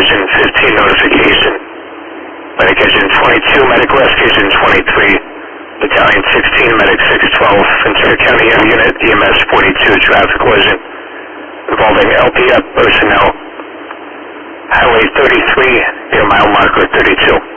Collision 15 notification. Medication 22, Medic Rescuation 23, Battalion 16, Medic 612, Ventura County Air Unit, EMS 42, traffic collision involving LPF personnel, Highway 33 near mile marker 32.